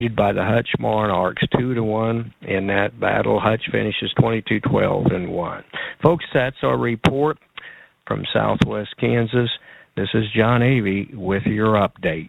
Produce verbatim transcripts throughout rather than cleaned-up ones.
by the Hutch Monarchs two to one in that battle. Hutch finishes twenty-two twelve and one. Folks, that's our report from Southwest Kansas. This is John Avey with your update.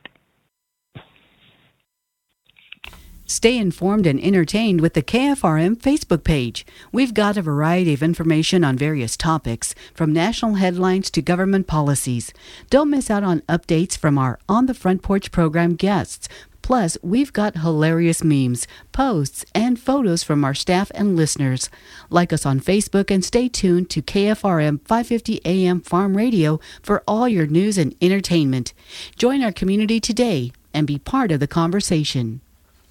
Stay informed and entertained with the K F R M Facebook page. We've got a variety of information on various topics, from national headlines to government policies. Don't miss out on updates from our On the Front Porch program guests. Plus, we've got hilarious memes, posts, and photos from our staff and listeners. Like us on Facebook and stay tuned to K F R M five fifty A M Farm Radio for all your news and entertainment. Join our community today and be part of the conversation.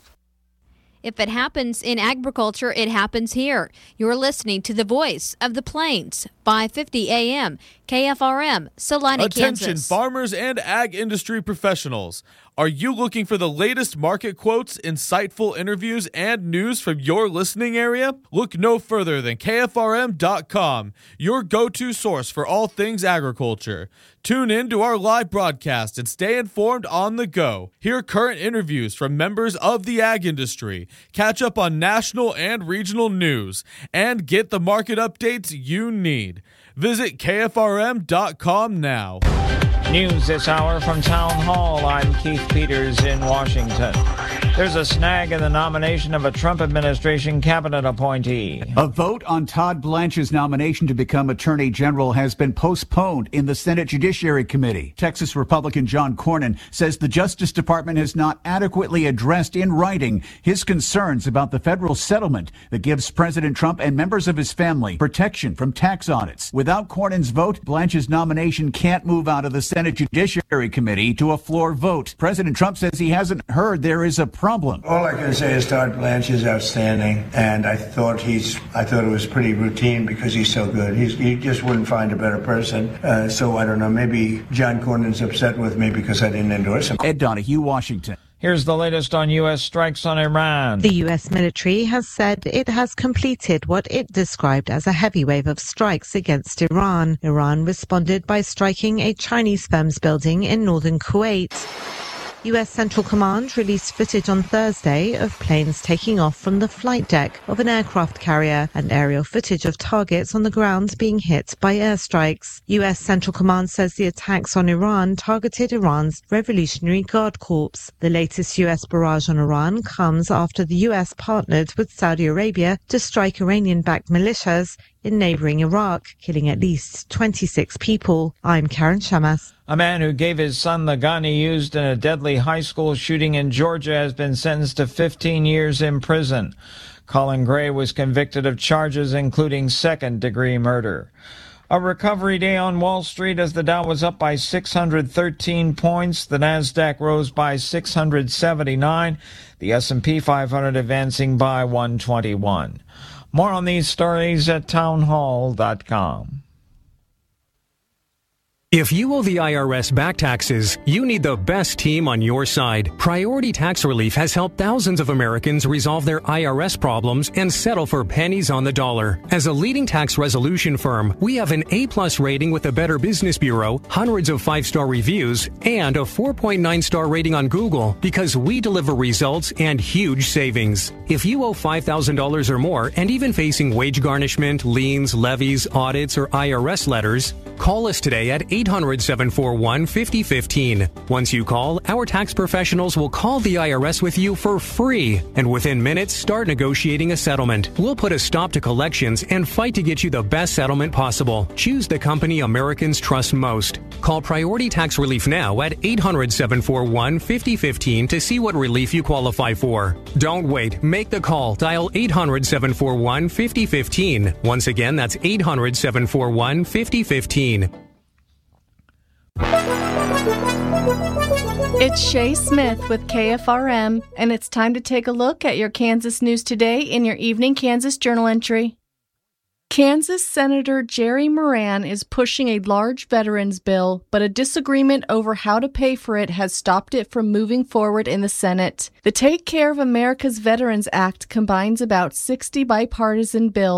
If it happens in agriculture, it happens here. You're listening to the voice of the Plains, five fifty A M, K F R M, Salina, Kansas. Attention farmers and ag industry professionals. Are you looking for the latest market quotes, insightful interviews, and news from your listening area? Look no further than K F R M dot com, your go-to source for all things agriculture. Tune in to our live broadcast and stay informed on the go. Hear current interviews from members of the ag industry, catch up on national and regional news, and get the market updates you need. Visit K F R M dot com now. News this hour from Town Hall. I'm Keith Peters in Washington. There's a snag in the nomination of a Trump administration cabinet appointee. A vote on Todd Blanche's nomination to become Attorney General has been postponed in the Senate Judiciary Committee. Texas Republican John Cornyn says the Justice Department has not adequately addressed in writing his concerns about the federal settlement that gives President Trump and members of his family protection from tax audits. Without Cornyn's vote, Blanche's nomination can't move out of the Senate Judiciary Committee to a floor vote. President Trump says he hasn't heard there is a problem. All I can say is Todd Blanche is outstanding, and I thought he's I thought it was pretty routine because he's so good. He's, he just wouldn't find a better person. Uh, so I don't know. Maybe John Cornyn's upset with me because I didn't endorse him. Ed Donahue, Washington. Here's the latest on U S strikes on Iran. The U S military has said it has completed what it described as a heavy wave of strikes against Iran. Iran responded by striking a Chinese firm's building in northern Kuwait. U S Central Command released footage on Thursday of planes taking off from the flight deck of an aircraft carrier and aerial footage of targets on the ground being hit by airstrikes. U S Central Command says the attacks on Iran targeted Iran's Revolutionary Guard Corps. The latest U S barrage on Iran comes after the U S partnered with Saudi Arabia to strike Iranian-backed militias in neighboring Iraq, killing at least twenty-six people. I'm Karen Shamas. A man who gave his son the gun he used in a deadly high school shooting in Georgia has been sentenced to fifteen years in prison. Colin Gray was convicted of charges including second-degree murder. A recovery day on Wall Street as the Dow was up by six hundred thirteen points. The Nasdaq rose by six hundred seventy-nine. The S and P five hundred advancing by one twenty-one. More on these stories at town hall dot com. If you owe the I R S back taxes, you need the best team on your side. Priority Tax Relief has helped thousands of Americans resolve their I R S problems and settle for pennies on the dollar. As a leading tax resolution firm, we have an A-plus rating with the Better Business Bureau, hundreds of five-star reviews, and a four point nine star rating on Google because we deliver results and huge savings. If you owe five thousand dollars or more and even facing wage garnishment, liens, levies, audits, or I R S letters, call us today at eight hundred, seven four one, five oh one five. Once you call, our tax professionals will call the I R S with you for free, and within minutes, start negotiating a settlement. We'll put a stop to collections and fight to get you the best settlement possible. Choose the company Americans trust most. Call Priority Tax Relief now at eight hundred, seven four one, five oh one five to see what relief you qualify for. Don't wait. Make the call. Dial eight hundred, seven four one, five oh one five. Once again, that's eight hundred, seven four one, five oh one five. It's Shay Smith with K F R M, and it's time to take a look at your Kansas news today in your Evening Kansas Journal entry. Kansas Senator Jerry Moran is pushing a large veterans bill, but a disagreement over how to pay for it has stopped it from moving forward in the Senate. The Take Care of America's Veterans Act combines about sixty bipartisan bills.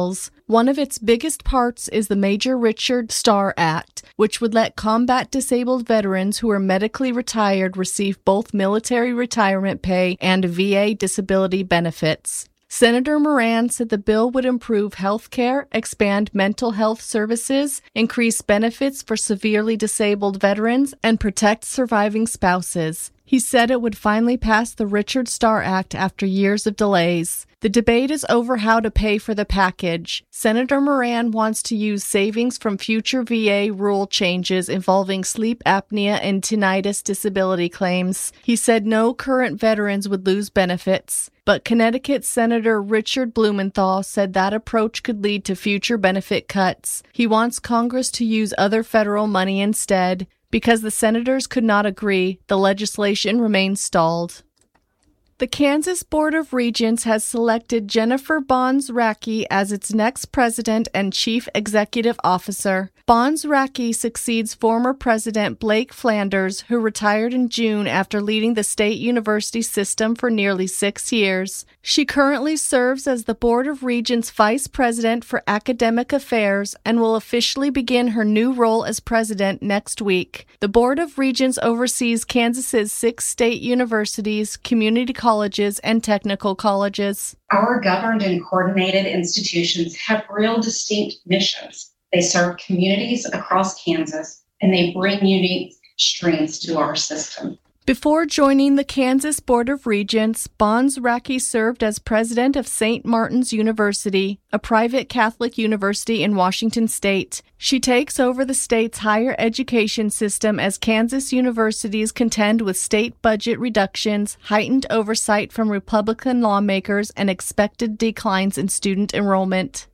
One of its biggest parts is the Major Richard Starr Act, which would let combat disabled veterans who are medically retired receive both military retirement pay and V A disability benefits. Senator Moran said the bill would improve health care, expand mental health services, increase benefits for severely disabled veterans, and protect surviving spouses. He said it would finally pass the Richard Starr Act after years of delays. The debate is over how to pay for the package. Senator Moran wants to use savings from future V A rule changes involving sleep apnea and tinnitus disability claims. He said no current veterans would lose benefits. But Connecticut Senator Richard Blumenthal said that approach could lead to future benefit cuts. He wants Congress to use other federal money instead. Because the senators could not agree, the legislation remains stalled. The Kansas Board of Regents has selected Jennifer Bonds-Racky as its next president and chief executive officer. Bonds-Racky succeeds former President Blake Flanders, who retired in June after leading the state university system for nearly six years. She currently serves as the Board of Regents Vice President for Academic Affairs and will officially begin her new role as president next week. The Board of Regents oversees Kansas's six state universities, community colleges, and technical colleges. Our governed and coordinated institutions have real distinct missions. They serve communities across Kansas, and they bring unique strengths to our system. Before joining the Kansas Board of Regents, Bonds-Racky served as president of Saint Martin's University, a private Catholic university in Washington state. She takes over the state's higher education system as Kansas universities contend with state budget reductions, heightened oversight from Republican lawmakers, and expected declines in student enrollment.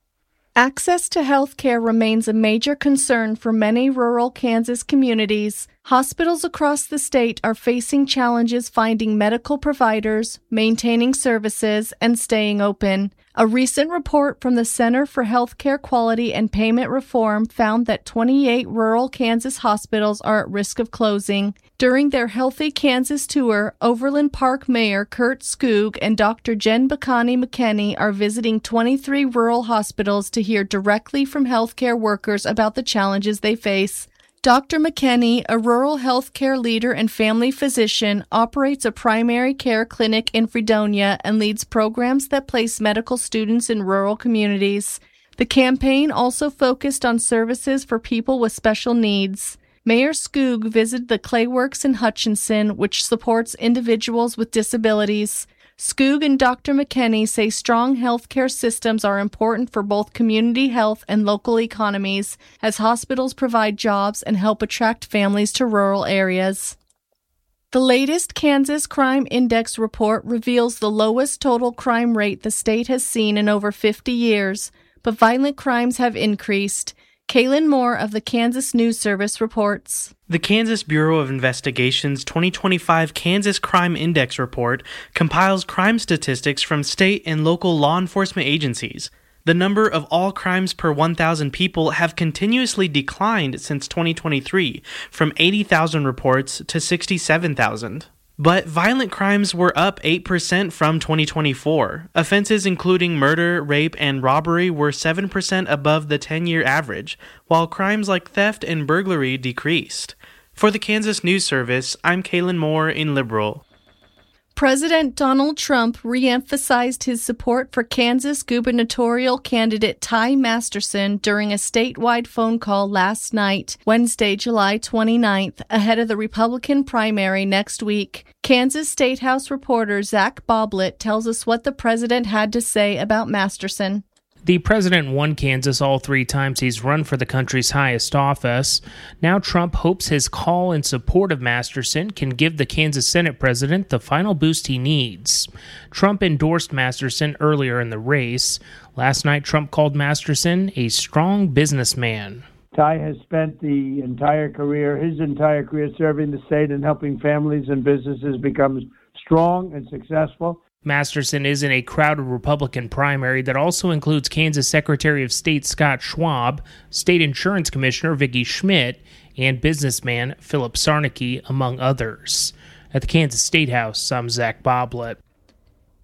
Access to health care remains a major concern for many rural Kansas communities. Hospitals across the state are facing challenges finding medical providers, maintaining services, and staying open. A recent report from the Center for Healthcare Quality and Payment Reform found that twenty-eight rural Kansas hospitals are at risk of closing. During their Healthy Kansas tour, Overland Park Mayor Kurt Skoog and Doctor Jen Bacani McKenney are visiting twenty-three rural hospitals to hear directly from healthcare workers about the challenges they face. Doctor McKenney, a rural healthcare leader and family physician, operates a primary care clinic in Fredonia and leads programs that place medical students in rural communities. The campaign also focused on services for people with special needs. Mayor Skoog visited the Clayworks in Hutchinson, which supports individuals with disabilities. Skoog and Doctor McKenney say strong healthcare systems are important for both community health and local economies, as hospitals provide jobs and help attract families to rural areas. The latest Kansas Crime Index report reveals the lowest total crime rate the state has seen in over fifty years, but violent crimes have increased. Kaylin Moore of the Kansas News Service reports. The Kansas Bureau of Investigation's twenty twenty-five Kansas Crime Index report compiles crime statistics from state and local law enforcement agencies. The number of all crimes per one thousand people have continuously declined since twenty twenty-three, from eighty thousand reports to sixty-seven thousand. But violent crimes were up eight percent from twenty twenty-four. Offenses including murder, rape, and robbery were seven percent above the ten-year average, while crimes like theft and burglary decreased. For the Kansas News Service, I'm Kaylin Moore in Liberal. President Donald Trump re-emphasized his support for Kansas gubernatorial candidate Ty Masterson during a statewide phone call last night, Wednesday, July twenty-ninth, ahead of the Republican primary next week. Kansas State House reporter Zach Boblet tells us what the president had to say about Masterson. The president won Kansas all three times he's run for the country's highest office. Now Trump hopes his call in support of Masterson can give the Kansas Senate president the final boost he needs. Trump endorsed Masterson earlier in the race. Last night, Trump called Masterson a strong businessman. Ty has spent the entire career, his entire career, serving the state and helping families and businesses become strong and successful. Masterson is in a crowded Republican primary that also includes Kansas Secretary of State Scott Schwab, State Insurance Commissioner Vicki Schmidt, and businessman Philip Sarnicki, among others. At the Kansas State House, I'm Zach Boblet.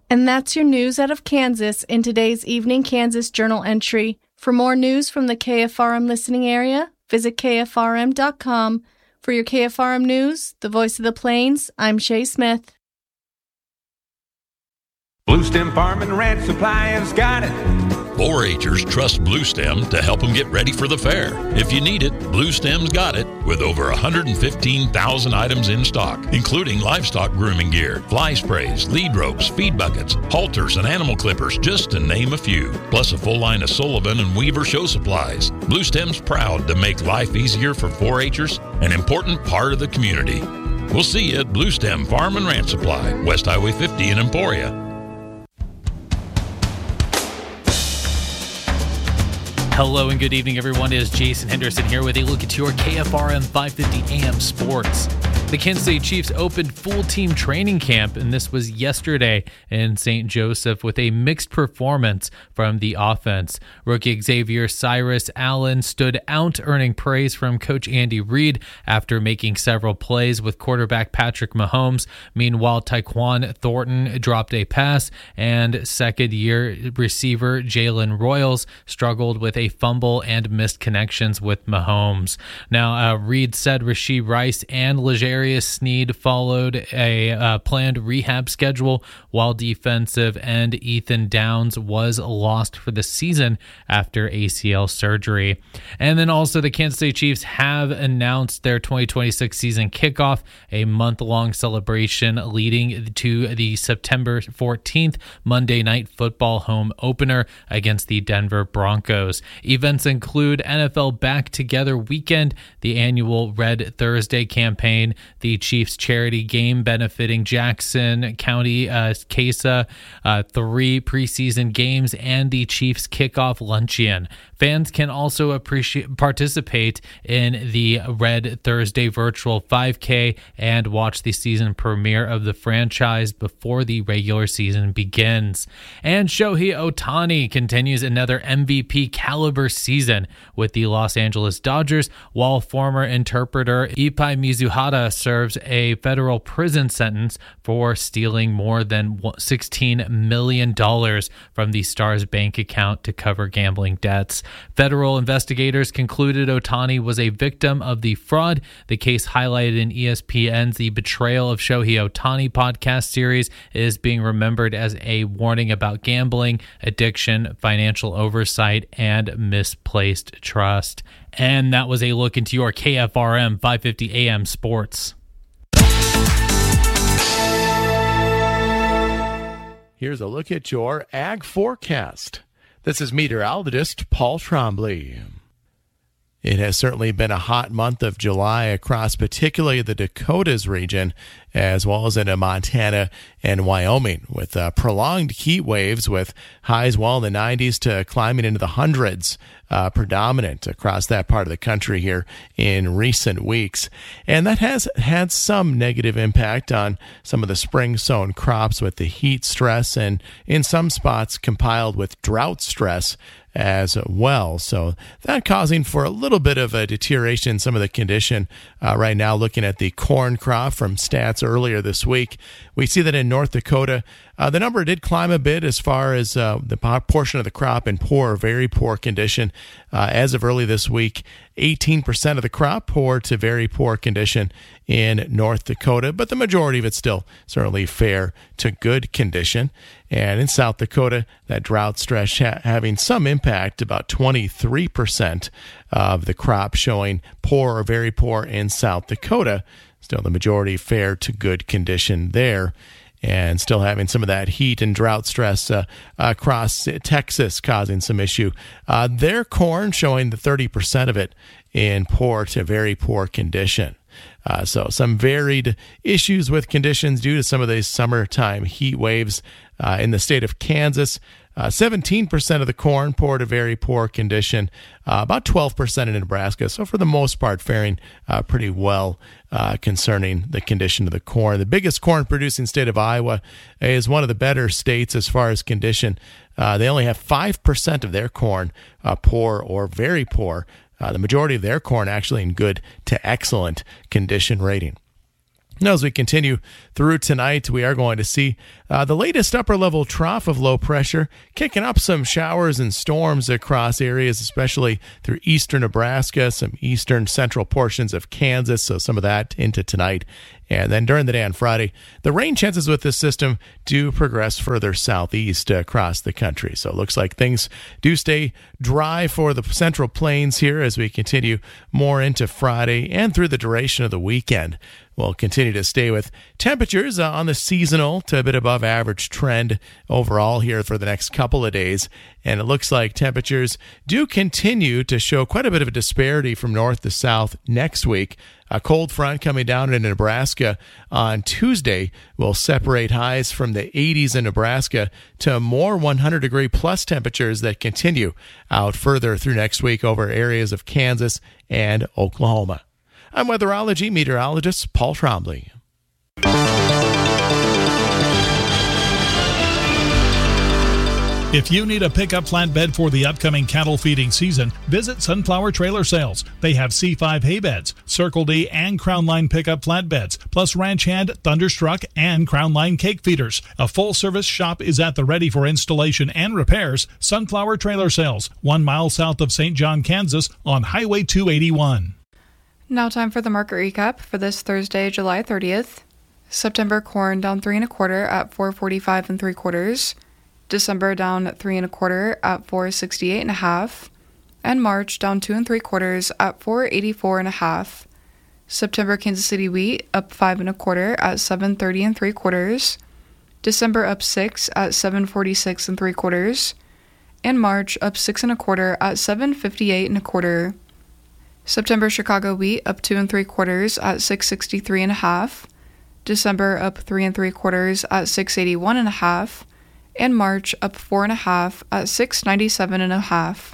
And that's your news out of Kansas in today's Evening Kansas Journal entry. For more news from the K F R M listening area, visit K F R M dot com. For your K F R M News, the voice of the Plains, I'm Shay Smith. Blue Stem Farm and Ranch Supply has got it. four H'ers trust Blue Stem to help them get ready for the fair. If you need it, Blue Stem's got it, with over one hundred fifteen thousand items in stock, including livestock grooming gear, fly sprays, lead ropes, feed buckets, halters, and animal clippers, just to name a few. Plus a full line of Sullivan and Weaver show supplies. Blue Stem's proud to make life easier for four H'ers, an important part of the community. We'll see you at Blue Stem Farm and Ranch Supply, West Highway fifty in Emporia. Hello and good evening, everyone. It is Jason Henderson here with a look at your K F R M five fifty A M Sports. The Kansas City Chiefs opened full-team training camp, and this was yesterday in Saint Joseph with a mixed performance from the offense. Rookie Xavier Cyrus Allen stood out, earning praise from Coach Andy Reid after making several plays with quarterback Patrick Mahomes. Meanwhile, Tyquan Thornton dropped a pass, and second-year receiver Jalen Royals struggled with a fumble and missed connections with Mahomes. Now, uh, Reid said Rashee Rice and L'Jarius Sneed followed a uh, planned rehab schedule, while defensive end Ethan Downs was lost for the season after A C L surgery. And then also the Kansas City Chiefs have announced their twenty twenty-six season kickoff, a month-long celebration leading to the September fourteenth Monday Night Football home opener against the Denver Broncos. Events include N F L Back Together Weekend, the annual Red Thursday campaign, the Chiefs charity game benefiting Jackson County, uh, CASA, uh, three preseason games, and the Chiefs kickoff luncheon. Fans can also appreciate participate in the Red Thursday virtual five K and watch the season premiere of the franchise before the regular season begins. And Shohei Ohtani continues another M V P caliber season with the Los Angeles Dodgers, while former interpreter Ippei Mizuhara serves a federal prison sentence for stealing more than sixteen million dollars from the Stars bank account to cover gambling debts. Federal investigators concluded Ohtani was a victim of the fraud. The case, highlighted in E S P N's The Betrayal of Shohei Ohtani podcast series, is being remembered as a warning about gambling, addiction, financial oversight, and misplaced trust. And that was a look into your K F R M five fifty A M Sports. Here's a look at your ag forecast. This is meteorologist Paul Trombley. It has certainly been a hot month of July across particularly the Dakotas region, as well as into Montana and Wyoming, with uh, prolonged heat waves with highs well in the nineties to climbing into the hundreds, uh, predominant across that part of the country here in recent weeks. And that has had some negative impact on some of the spring-sown crops with the heat stress, and in some spots compiled with drought stress as well. So that causing for a little bit of a deterioration in some of the condition uh, right now. Looking at the corn crop from stats earlier this week, we see that in North Dakota, uh, the number did climb a bit as far as uh, the portion of the crop in poor or very poor condition. Uh, as of early this week, eighteen percent of the crop poor to very poor condition in North Dakota, but the majority of it still certainly fair to good condition. And in South Dakota, that drought stress ha- having some impact, about twenty-three percent of the crop showing poor or very poor in South Dakota. Still the majority fair to good condition there. And still having some of that heat and drought stress uh, across Texas causing some issue. Uh, their corn showing the thirty percent of it in poor to very poor condition. Uh, so some varied issues with conditions due to some of these summertime heat waves uh, in the state of Kansas. Uh, seventeen percent of the corn poor to very poor condition, uh, about twelve percent in Nebraska. So for the most part, faring uh, pretty well uh, concerning the condition of the corn. The biggest corn producing state of Iowa is one of the better states as far as condition. Uh, they only have five percent of their corn uh, poor or very poor. Uh, the majority of their corn actually in good to excellent condition rating. Now, as we continue through tonight, we are going to see uh, the latest upper-level trough of low pressure kicking up some showers and storms across areas, especially through eastern Nebraska, some eastern central portions of Kansas, so some of that into tonight. And then during the day on Friday, the rain chances with this system do progress further southeast across the country. So it looks like things do stay dry for the central plains here as we continue more into Friday and through the duration of the weekend. We'll continue to stay with temperatures uh, on the seasonal to a bit above average trend overall here for the next couple of days. And it looks like temperatures do continue to show quite a bit of a disparity from north to south next week. A cold front coming down into Nebraska on Tuesday will separate highs from the eighties in Nebraska to more one hundred degree plus temperatures that continue out further through next week over areas of Kansas and Oklahoma. I'm weatherology meteorologist Paul Trombley. If you need a pickup flatbed for the upcoming cattle feeding season, visit Sunflower Trailer Sales. They have C five hay beds, Circle D and Crown Line pickup flatbeds, plus Ranch Hand, Thunderstruck, and Crown Line cake feeders. A full-service shop is at the ready for installation and repairs. Sunflower Trailer Sales, one mile south of Saint John, Kansas, on Highway two eighty-one. Now time for the market recap for this Thursday, July thirtieth. September corn down three and a quarter at four forty-five and three quarters. December down three and a quarter at four sixty-eight and a half. And March down two and three quarters at four eighty-four and a half. September Kansas City wheat up five and a quarter at seven thirty and three quarters. December up six at seven forty-six and three quarters. And March up six and a quarter at seven fifty-eight and a quarter. September Chicago wheat up two and three quarters at six sixty-three and a half. December up three and three quarters at six eighty-one and a half. And March up four and a half at six ninety-seven and a half.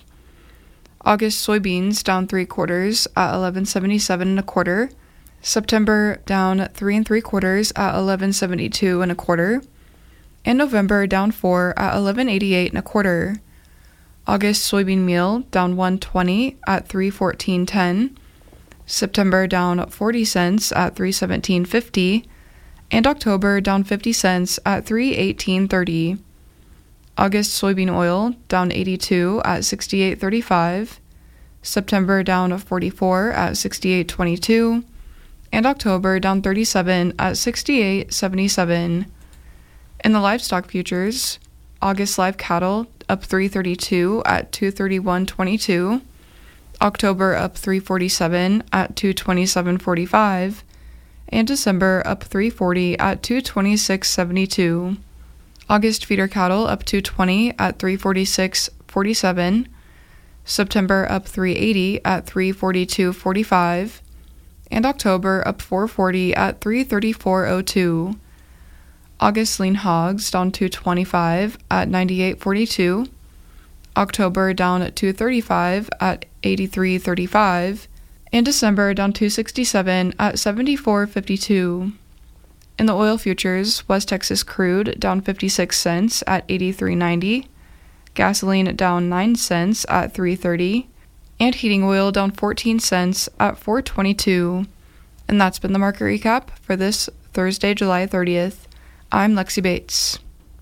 August soybeans down three quarters at eleven seventy-seven and a quarter. September down three and three quarters at eleven seventy-two and a quarter. And November down four at eleven eighty-eight and a quarter. August soybean meal down one twenty at three fourteen ten. September down forty cents at three seventeen fifty. And October down fifty cents at three eighteen thirty. August soybean oil down eighty-two at sixty-eight thirty-five. September down forty-four at sixty-eight twenty-two. And October down thirty-seven at sixty-eight seventy-seven. In the livestock futures, August live cattle up three thirty-two at two thirty-one twenty-two. October up three forty-seven at two twenty-seven forty-five. And December up three forty at two twenty-six seventy-two. August feeder cattle up two twenty at three forty-six forty-seven. September up three eighty at three forty-two forty-five. And October up four forty at three thirty-four oh two. August lean hogs down two twenty-five at ninety-eight forty-two. October down at two thirty-five at eighty-three thirty-five. And December down two sixty-seven at seventy-four fifty-two. In the oil futures, West Texas crude down fifty-six cents at eighty-three ninety. Gasoline down nine cents at three thirty. And heating oil down fourteen cents at four twenty-two. And that's been the market recap for this Thursday, July thirtieth. I'm Lexi Bates.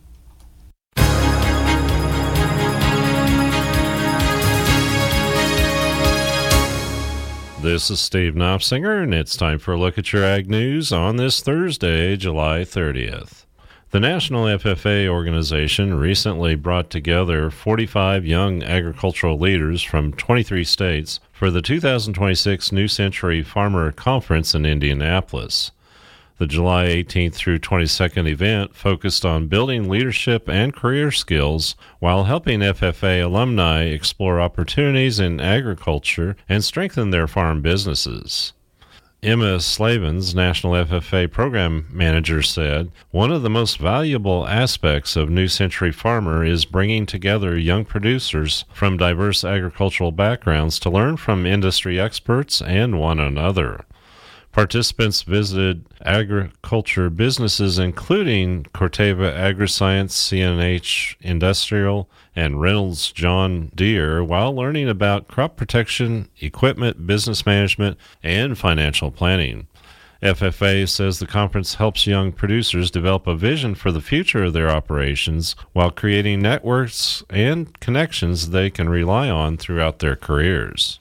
This is Steve Knopfsinger, and it's time for a look at your ag news on this Thursday, July thirtieth. The National F F A organization recently brought together forty-five young agricultural leaders from twenty-three states for the two thousand twenty-six New Century Farmer Conference in Indianapolis. The July eighteenth through twenty-second event focused on building leadership and career skills while helping F F A alumni explore opportunities in agriculture and strengthen their farm businesses. Emma Slavens, National F F A Program Manager, said, "One of the most valuable aspects of New Century Farmer is bringing together young producers from diverse agricultural backgrounds to learn from industry experts and one another." Participants visited agriculture businesses including Corteva Agriscience, C N H Industrial, and Reynolds John Deere while learning about crop protection, equipment, business management, and financial planning. F F A says the conference helps young producers develop a vision for the future of their operations while creating networks and connections they can rely on throughout their careers.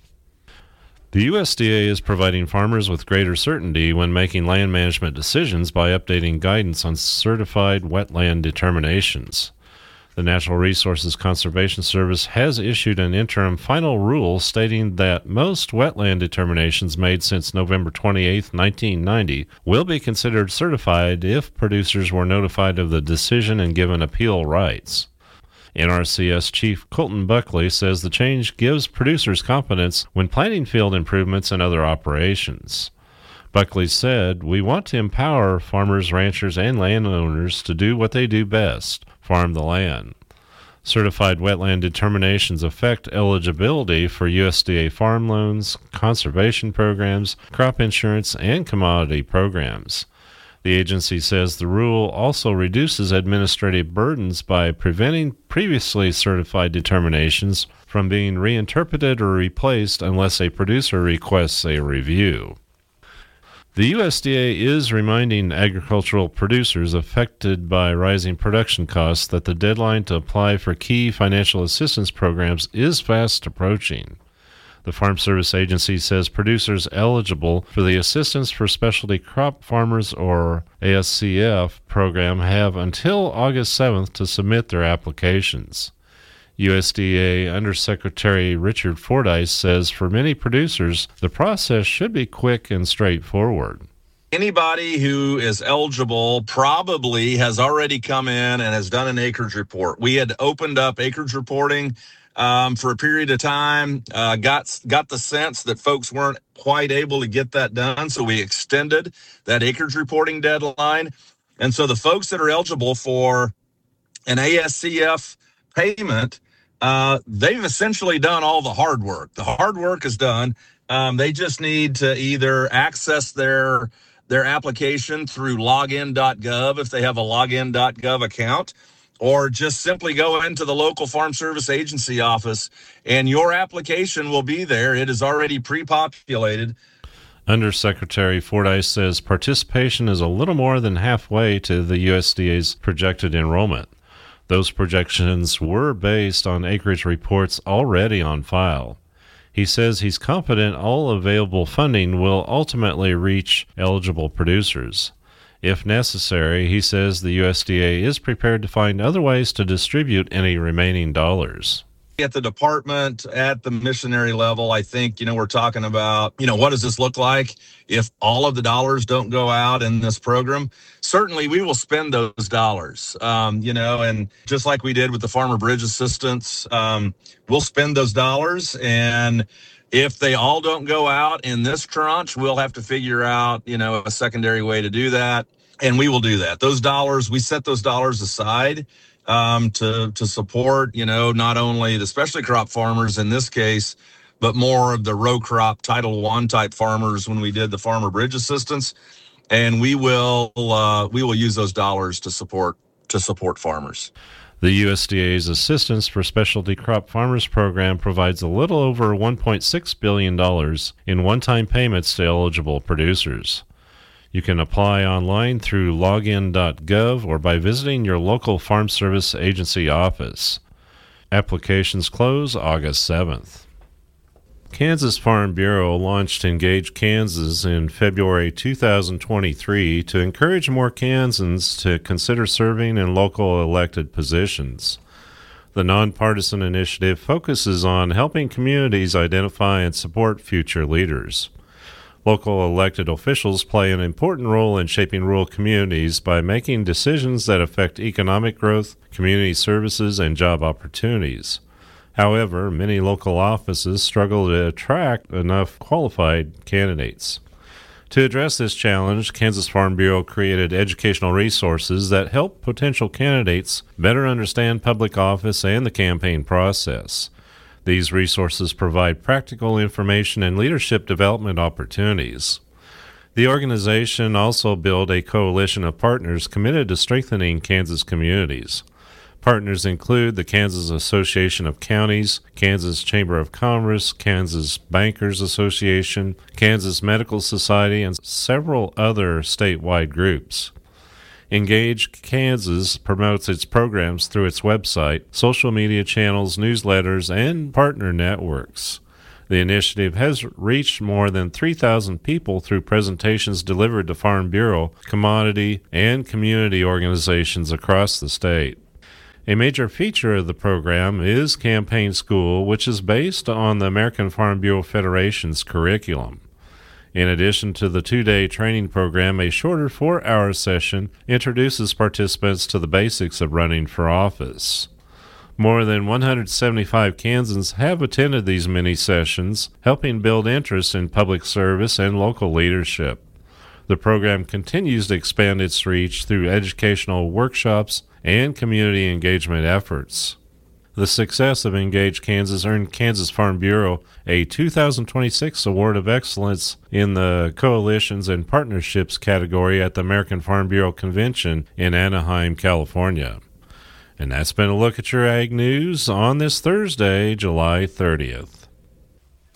The U S D A is providing farmers with greater certainty when making land management decisions by updating guidance on certified wetland determinations. The Natural Resources Conservation Service has issued an interim final rule stating that most wetland determinations made since November twenty-eighth, nineteen ninety will be considered certified if producers were notified of the decision and given appeal rights. N R C S Chief Colton Buckley says the change gives producers confidence when planning field improvements and other operations. Buckley said, "We want to empower farmers, ranchers, and landowners to do what they do best, farm the land." Certified wetland determinations affect eligibility for U S D A farm loans, conservation programs, crop insurance, and commodity programs. The agency says the rule also reduces administrative burdens by preventing previously certified determinations from being reinterpreted or replaced unless a producer requests a review. The U S D A is reminding agricultural producers affected by rising production costs that the deadline to apply for key financial assistance programs is fast approaching. The Farm Service Agency says producers eligible for the Assistance for Specialty Crop Farmers, or A S C F, program have until August seventh to submit their applications. U S D A Undersecretary Richard Fordyce says for many producers, the process should be quick and straightforward. Anybody who is eligible probably has already come in and has done an acreage report. We had opened up acreage reporting um, for a period of time, uh, got got the sense that folks weren't quite able to get that done, so we extended that acreage reporting deadline. And so the folks that are eligible for an A S C F payment, uh, they've essentially done all the hard work. The hard work is done. Um, they just need to either access their their application through login dot gov if they have a login dot gov account, or just simply go into the local Farm Service Agency office and your application will be there. It is already pre-populated. Undersecretary Fordyce says participation is a little more than halfway to the U S D A's projected enrollment. Those projections were based on acreage reports already on file. He says he's confident all available funding will ultimately reach eligible producers. If necessary, he says the U S D A is prepared to find other ways to distribute any remaining dollars. At the department, at the missionary level, I think, you know, we're talking about, you know, what does this look like if all of the dollars don't go out in this program? Certainly, we will spend those dollars, um, you know, and just like we did with the Farmer Bridge Assistance, um, we'll spend those dollars. And if they all don't go out in this tranche, we'll have to figure out, you know, a secondary way to do that. And we will do that. Those dollars, we set those dollars aside um, to, to support, you know, not only the specialty crop farmers in this case, but more of the row crop Title One type farmers when we did the Farmer Bridge Assistance. And we will uh, we will use those dollars to support to support farmers. The U S D A's Assistance for Specialty Crop Farmers program provides a little over one point six billion dollars in one-time payments to eligible producers. You can apply online through login dot gov or by visiting your local Farm Service Agency office. Applications close August seventh. Kansas Farm Bureau launched Engage Kansas in February two thousand twenty-three to encourage more Kansans to consider serving in local elected positions. The nonpartisan initiative focuses on helping communities identify and support future leaders. Local elected officials play an important role in shaping rural communities by making decisions that affect economic growth, community services, and job opportunities. However, many local offices struggle to attract enough qualified candidates. To address this challenge, Kansas Farm Bureau created educational resources that help potential candidates better understand public office and the campaign process. These resources provide practical information and leadership development opportunities. The organization also built a coalition of partners committed to strengthening Kansas communities. Partners include the Kansas Association of Counties, Kansas Chamber of Commerce, Kansas Bankers Association, Kansas Medical Society, and several other statewide groups. Engage Kansas promotes its programs through its website, social media channels, newsletters, and partner networks. The initiative has reached more than three thousand people through presentations delivered to Farm Bureau, commodity, and community organizations across the state. A major feature of the program is Campaign School, which is based on the American Farm Bureau Federation's curriculum. In addition to the two-day training program, a shorter four-hour session introduces participants to the basics of running for office. More than one hundred seventy-five Kansans have attended these mini sessions, helping build interest in public service and local leadership. The program continues to expand its reach through educational workshops and community engagement efforts. The success of Engage Kansas earned Kansas Farm Bureau a two thousand twenty-six Award of Excellence in the Coalitions and Partnerships category at the American Farm Bureau Convention in Anaheim, California. And that's been a look at your ag news on this Thursday, July thirtieth.